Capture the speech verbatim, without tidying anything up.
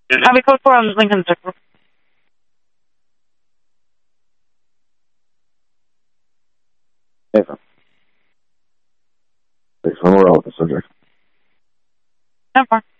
Copy code four on Lincoln Circle. Ava. Six one, we're all the subject. ten four.